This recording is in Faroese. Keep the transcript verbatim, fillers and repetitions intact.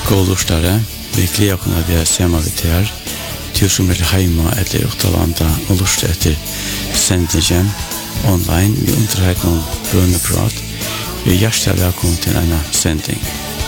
God lustare, vi gleder oss at vi er sammen med her, til som er hjemme eller utalanda og luster etter sendingen online. Vi underhører noen bønneprat. Vi er hjertelig velkommen til denne sending.